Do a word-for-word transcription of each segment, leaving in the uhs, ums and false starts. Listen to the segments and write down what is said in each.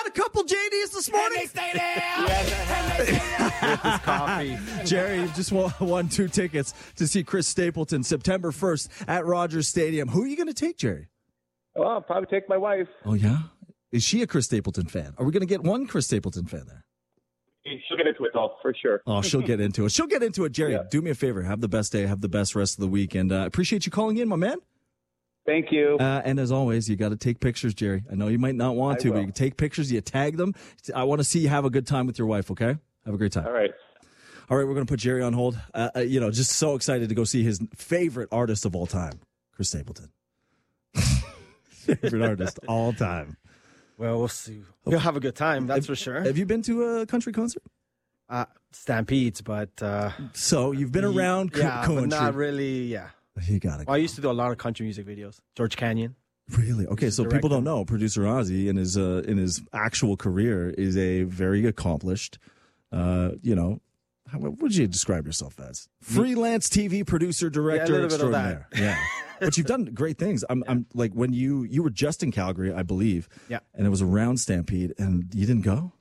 a couple J Ds this morning? And they stay there. And they stay there. This coffee. Jerry, you've just won, won two tickets to see Chris Stapleton September first at Rogers Stadium. Who are you going to take, Jerry? Well, I'll probably take my wife. Oh, yeah? Is she a Chris Stapleton fan? Are we going to get one Chris Stapleton fan there? She'll get into it, though, for sure. Oh, she'll get into it. She'll get into it. Jerry, Yeah. do me a favor. Have the best day. Have the best rest of the week. And I uh, appreciate you calling in, my man. Thank you. Uh, and as always, you got to take pictures, Jerry. I know you might not want I to, will. but you can take pictures. You tag them. I want to see you have a good time with your wife, okay? Have a great time. All right. All right, we're going to put Jerry on hold. Uh, uh, you know, just so excited to go see his favorite artist of all time, Chris Stapleton. Favorite artist all time. Well, we'll see. We'll have a good time, that's for sure. Have you been to a country concert? Uh, Stampedes, but uh, So you've been around co- yeah, country. but not really. Yeah, You got to well, I used to do a lot of country music videos. George Canyon. Really? Okay, so direct people don't them. know producer Ozzy in his uh, in his actual career is a very accomplished, uh, you know, how, what would you describe yourself as? Freelance T V producer, director, little bit of that. extraordinaire. Yeah, but you've done great things. I'm, I'm like when you you were just in Calgary, I believe. Yeah. and it was around Stampede, and you didn't go.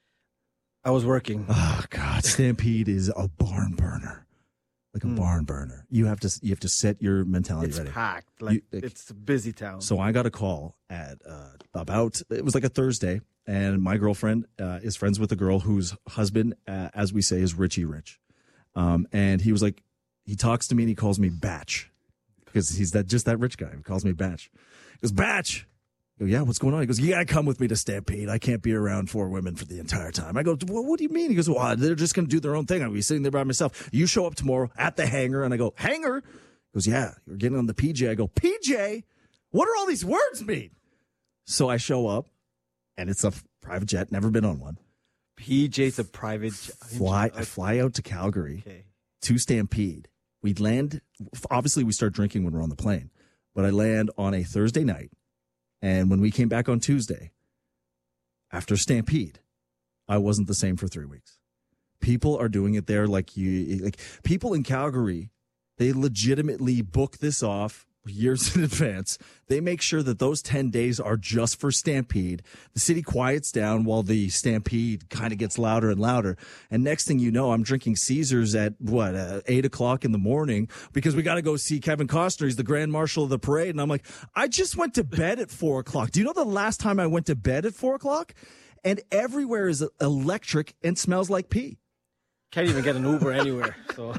I was working. Oh God, Stampede is a barn burner, like a barn burner. You have to you have to set your mentality It's ready. packed. Like, You- like- it's a busy town. So I got a call at uh, about, it was like a Thursday, and my girlfriend uh, is friends with a girl whose husband, uh, as we say, is Richie Rich. Um, and he was like, he talks to me and he calls me Batch because he's that just that rich guy. He calls me Batch. He goes, Batch. I go, yeah, what's going on? He goes, you got to come with me to Stampede. I can't be around four women for the entire time. I go, well, what do you mean? He goes, well, they're just going to do their own thing. I'll be sitting there by myself. You show up tomorrow at the hangar. And I go, hangar? He goes, yeah, you're getting on the P J. I go, P J? What do all these words mean? So I show up, and it's a f- private jet. Never been on one. P J's a private jet. Fly, I fly out to Calgary Okay. to Stampede. We land. Obviously, we start drinking when we're on the plane, but I land on a Thursday night, and when we came back on Tuesday, after Stampede, I wasn't the same for three weeks. People are doing it there like you, like people in Calgary. They legitimately book this off years in advance. They make sure that those ten days are just for Stampede. The city quiets down while the Stampede kind of gets louder and louder. And next thing you know, I'm drinking Caesars at what, uh, eight o'clock in the morning because we got to go see Kevin Costner. He's the Grand Marshal of the parade. And I'm like, I just went to bed at four o'clock. Do you know the last time I went to bed at four o'clock? And everywhere is electric and smells like pee. Can't even get an Uber anywhere. So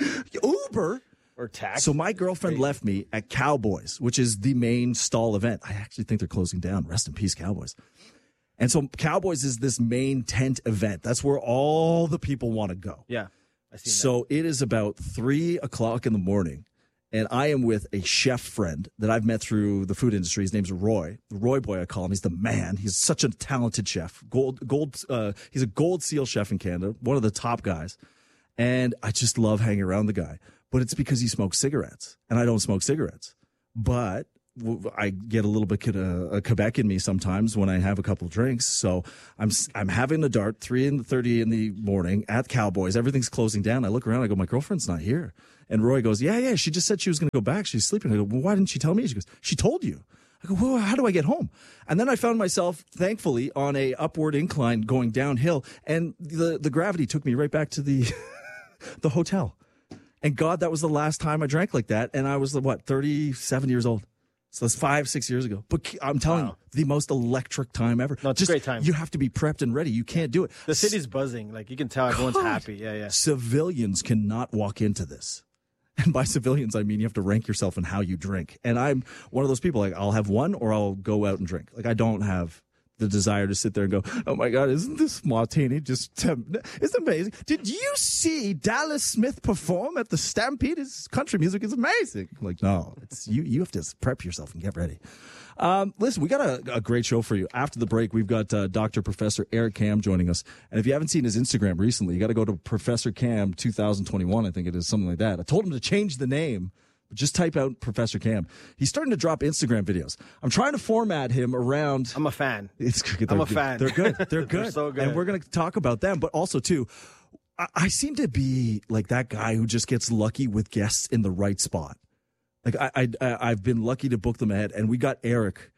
Uber? or taxi. So my girlfriend left me at Cowboys, which is the main stall event. I actually think they're closing down. Rest in peace, Cowboys. And so Cowboys is this main tent event. That's where all the people want to go. Yeah. I see. So it is about three o'clock in the morning, and I am with a chef friend that I've met through the food industry. His name's Roy. Roy Boy, I call him. He's the man. He's such a talented chef. Gold, gold. Uh, he's a gold seal chef in Canada, one of the top guys. And I just love hanging around the guy. But it's because he smokes cigarettes, and I don't smoke cigarettes. But w- I get a little bit of a Quebec in me sometimes when I have a couple drinks. So I'm I'm having a dart, three and thirty in the morning at Cowboys. Everything's closing down. I look around. I go, my girlfriend's not here. And Roy goes, yeah, yeah. She just said she was going to go back. She's sleeping. I go, well, why didn't she tell me? She goes, she told you. I go, well, how do I get home? And then I found myself, thankfully, on a upward incline going downhill, and the the gravity took me right back to the the hotel. And God, that was the last time I drank like that. And I was, what, thirty-seven years old. So that's five, six years ago. But I'm telling Wow. you, the most electric time ever. No, it's a great time. You have to be prepped and ready. You can't do it. The city's buzzing. Like, you can tell everyone's God. happy. Yeah, yeah. Civilians cannot walk into this. And by civilians, I mean you have to rank yourself in how you drink. And I'm one of those people, like, I'll have one or I'll go out and drink. Like, I don't have the desire to sit there and go, oh my God, isn't this martini just, um, it's amazing. Did you see Dallas Smith perform at the Stampede? His country music is amazing. I'm like, no, it's you, you have to prep yourself and get ready. Um, listen, we got a, a great show for you. After the break, we've got uh, Doctor Professor Eric Cam joining us. And if you haven't seen his Instagram recently, you got to go to Professor Cam twenty twenty-one, I think it is, something like that. I told him to change the name. But just type out Professor Cam. He's starting to drop Instagram videos. I'm trying to format him around. I'm a fan. It's, they're I'm a good. fan. They're good. They're good. They're so good. And we're going to talk about them. But also, too, I, I seem to be like that guy who just gets lucky with guests in the right spot. Like, I, I, I- I've been lucky to book them ahead. And we got Eric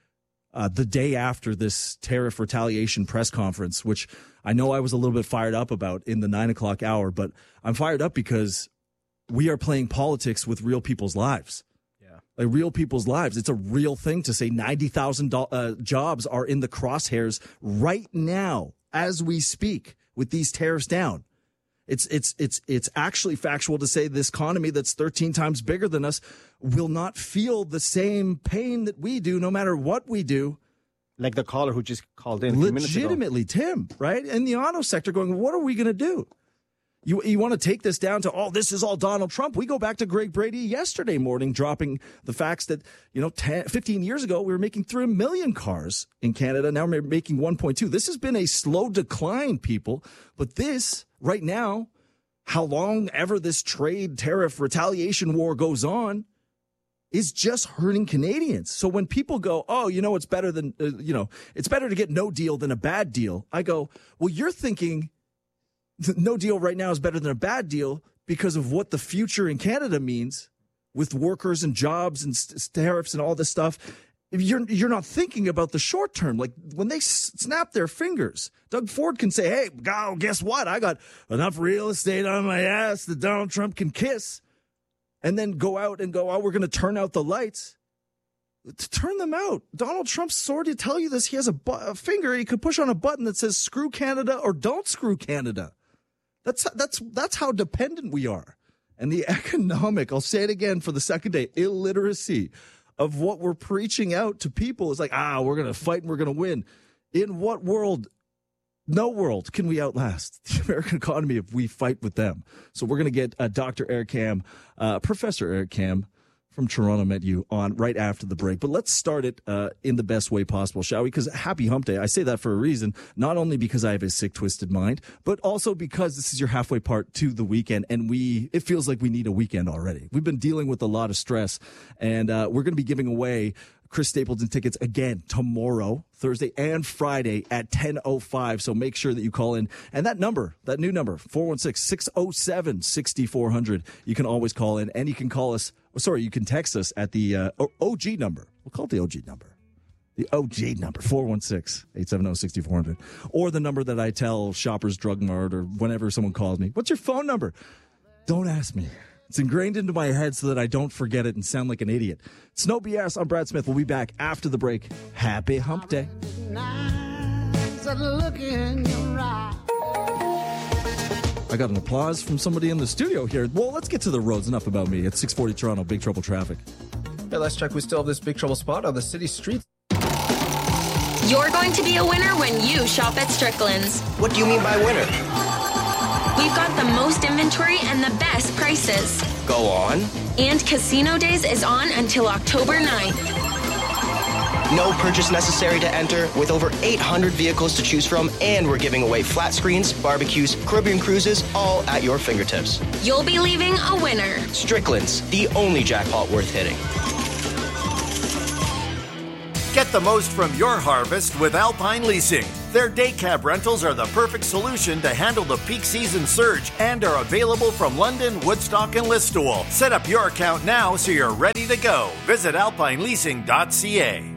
uh, the day after this tariff retaliation press conference, which I know I was a little bit fired up about in the nine o'clock hour, but I'm fired up because we are playing politics with real people's lives. Yeah. Like real people's lives. It's a real thing to say ninety thousand uh, jobs are in the crosshairs right now as we speak with these tariffs down. It's it's it's it's actually factual to say this economy that's thirteen times bigger than us will not feel the same pain that we do no matter what we do. Like the caller who just called in a few minutes ago. Legitimately, Tim, right? In the auto sector going, what are we going to do? You you want to take this down to, oh, this is all Donald Trump. We go back to Greg Brady yesterday morning, dropping the facts that, you know, ten, fifteen years ago, we were making three million cars in Canada. Now we're making one point two. This has been a slow decline, people. But this, right now, how long ever this trade tariff retaliation war goes on, is just hurting Canadians. So when people go, oh, you know, it's better than, uh, you know, it's better to get no deal than a bad deal. I go, well, you're thinking no deal right now is better than a bad deal because of what the future in Canada means with workers and jobs and st- tariffs and all this stuff. You're you're not thinking about the short term. Like when they s- snap their fingers, Doug Ford can say, hey, oh, guess what? I got enough real estate on my ass that Donald Trump can kiss. And then go out and go, oh, we're going to turn out the lights. To turn them out. Donald Trump's sorry to tell you this. He has a, bu- a finger. He could push on a button that says screw Canada or don't screw Canada. That's that's that's how dependent we are. And the economic, I'll say it again for the second day, illiteracy of what we're preaching out to people is like, ah, we're going to fight and we're going to win. In what world, no world can we outlast the American economy if we fight with them. So we're going to get uh, Doctor Eric Kam, uh, Professor Eric Kam from Toronto Met U on right after the break. But let's start it uh, in the best way possible, shall we? Because happy hump day. I say that for a reason, not only because I have a sick, twisted mind, but also because this is your halfway part to the weekend. And we, it feels like we need a weekend already. We've been dealing with a lot of stress, and uh, we're going to be giving away Chris Stapleton tickets again tomorrow, Thursday and Friday at ten oh five. So make sure that you call in. And that number, that new number, four one six, six oh seven, six four zero zero, you can always call in. And you can call us, sorry, you can text us at the uh, O G number. We'll call it the O G number. The O G number, four one six, eight seven zero, six four zero zero. Or the number that I tell Shoppers Drug Mart or whenever someone calls me, what's your phone number? Don't ask me. It's ingrained into my head so that I don't forget it and sound like an idiot. It's no B S. I'm Brad Smith. We'll be back after the break. Happy hump day. I got an applause from somebody in the studio here. Well, let's get to the roads. Enough about me. It's six forty Toronto. Big trouble traffic. Yeah, let's check. We still have this big trouble spot on the city streets. You're going to be a winner when you shop at Strickland's. What do you mean by winner? We've got the most inventory and the best prices. Go on. And Casino Days is on until October ninth. No purchase necessary to enter, with over eight hundred vehicles to choose from, and we're giving away flat screens, barbecues, Caribbean cruises, all at your fingertips. You'll be leaving a winner. Strickland's, the only jackpot worth hitting. Get the most from your harvest with Alpine Leasing. Their day cab rentals are the perfect solution to handle the peak season surge and are available from London, Woodstock, and Listowel. Set up your account now so you're ready to go. Visit alpine leasing dot c a.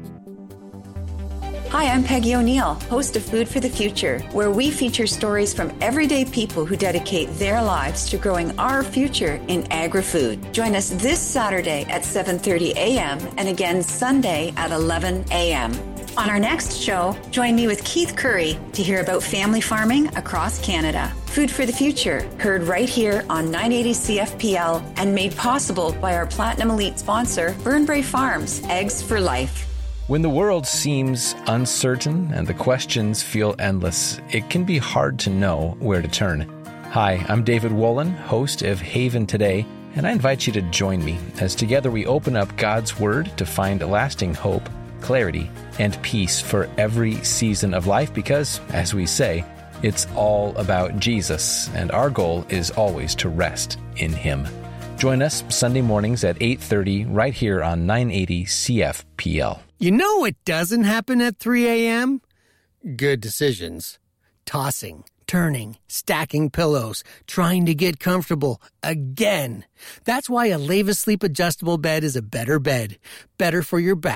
Hi, I'm Peggy O'Neill, host of Food for the Future, where we feature stories from everyday people who dedicate their lives to growing our future in agri-food. Join us this Saturday at seven thirty a.m. and again Sunday at eleven a.m. On our next show, join me with Keith Curry to hear about family farming across Canada. Food for the Future, heard right here on nine eighty C F P L and made possible by our Platinum Elite sponsor, Burnbrae Farms, Eggs for Life. When the world seems uncertain and the questions feel endless, it can be hard to know where to turn. Hi, I'm David Wolin, host of Haven Today, and I invite you to join me as together we open up God's Word to find lasting hope, clarity, and peace for every season of life because, as we say, it's all about Jesus, and our goal is always to rest in Him. Join us Sunday mornings at eight thirty right here on nine eighty C F P L. You know what doesn't happen at three a.m.? Good decisions. Tossing, turning, stacking pillows, trying to get comfortable again. That's why a Leva Sleep Adjustable Bed is a better bed. Better for your back,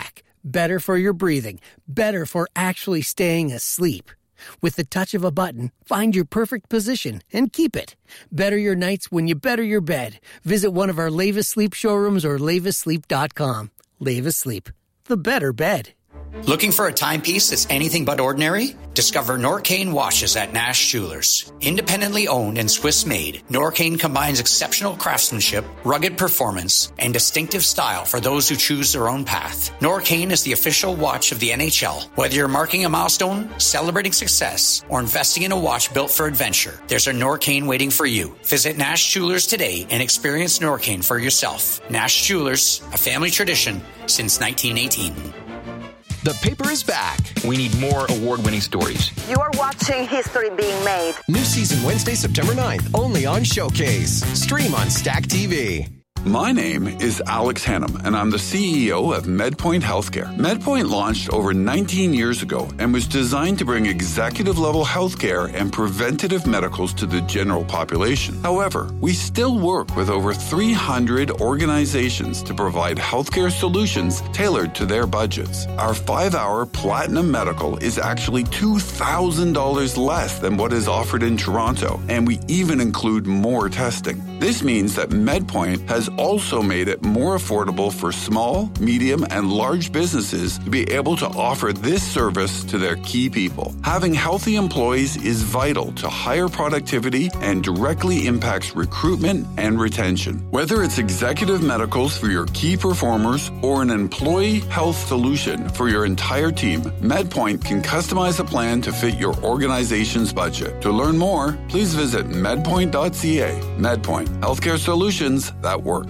better for your breathing, better for actually staying asleep. With the touch of a button, find your perfect position and keep it. Better your nights when you better your bed. Visit one of our Leva Sleep showrooms or leva sleep dot com. Leva Sleep, the better bed. Looking for a timepiece that's anything but ordinary? Discover Norcane watches at Nash Jewelers. Independently owned and Swiss-made, Norcane combines exceptional craftsmanship, rugged performance, and distinctive style for those who choose their own path. Norcane is the official watch of the N H L. Whether you're marking a milestone, celebrating success, or investing in a watch built for adventure, there's a Norcane waiting for you. Visit Nash Jewelers today and experience Norcane for yourself. Nash Jewelers, a family tradition since nineteen eighteen. The paper is back. We need more award-winning stories. You are watching history being made. New season Wednesday, September ninth, only on Showcase. Stream on Stack T V. My name is Alex Hannum, and I'm the C E O of MedPoint Healthcare. MedPoint launched over nineteen years ago and was designed to bring executive-level healthcare and preventative medicals to the general population. However, we still work with over three hundred organizations to provide healthcare solutions tailored to their budgets. Our five-hour Platinum Medical is actually two thousand dollars less than what is offered in Toronto, and we even include more testing. This means that MedPoint has also made it more affordable for small, medium, and large businesses to be able to offer this service to their key people. Having healthy employees is vital to higher productivity and directly impacts recruitment and retention. Whether it's executive medicals for your key performers or an employee health solution for your entire team, MedPoint can customize a plan to fit your organization's budget. To learn more, please visit medpoint dot c a. MedPoint, healthcare solutions that work.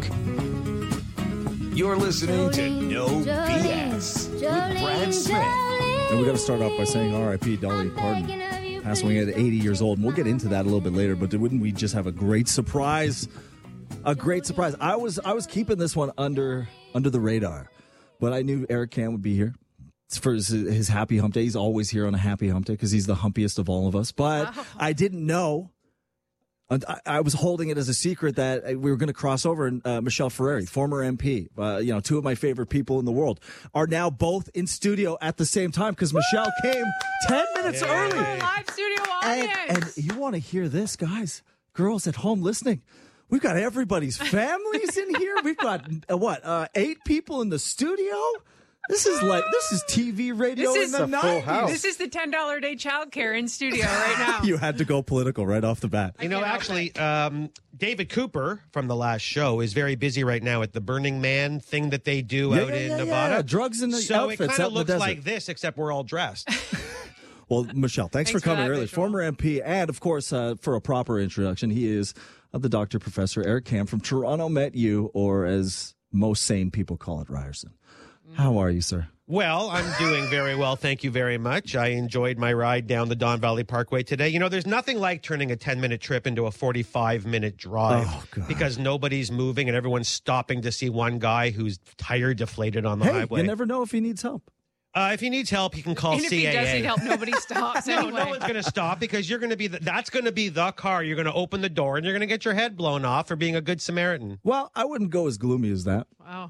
You're listening to No B S with Brad Smith. And we got to start off by saying R I P Dolly Parton, passed away at eighty years old. And we'll get into that a little bit later, but wouldn't we just have a great surprise? A great surprise. I was I was keeping this one under under the radar, but I knew Eric Cam would be here. It's for his, his happy hump day. He's always here on a happy hump day because he's the humpiest of all of us. But wow. I didn't know. I, I was holding it as a secret that we were going to cross over. And uh, Michelle Ferreri, former M P, uh, you know, two of my favorite people in the world, are now both in studio at the same time because Michelle came ten minutes Yay. early. Live studio audience. And, and you want to hear this, guys, girls at home listening. We've got everybody's families in here. We've got, uh, what, uh, eight people in the studio? This is like, this is T V radio this in is the a full nineties. house. This is the ten dollars a day childcare in studio right now. You had to go political right off the bat. You know, actually, um, David Cooper from the last show is very busy right now at the Burning Man thing that they do Yeah, out yeah, in yeah, Nevada. yeah. Drugs in the so outfits it kind out of in the looks desert. like this, except we're all dressed. Well, Michelle, thanks, Thanks for for coming that early. visual. Former M P, and of course, uh, for a proper introduction, he is uh, the doctor, Professor Eric Cam from Toronto Met U, or as most sane people call it, Ryerson. How are you, sir? Well, I'm doing very well. Thank you very much. I enjoyed my ride down the Don Valley Parkway today. You know, there's nothing like turning a ten-minute trip into a forty-five minute drive Oh, God. because nobody's moving and everyone's stopping to see one guy who's tire deflated on the Hey, highway. you never know if he needs help. Uh, if he needs help, he can call And if C A A. he does need help, nobody stops No, anyway. no one's going to stop because you're going to be the, that's going to be the car. You're going to open the door and you're going to get your head blown off for being a good Samaritan. Well, I wouldn't go as gloomy as that. Wow.